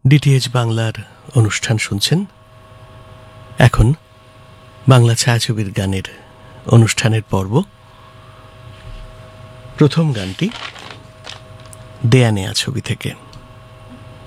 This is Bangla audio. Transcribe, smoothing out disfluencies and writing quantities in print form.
ডিটিএইচ বাংলার অনুষ্ঠান শুনছেন। এখন বাংলা ছায়াছবির গানের অনুষ্ঠানের পর্ব। প্রথম গানটি দেয়া নেয়া ছবি থেকে।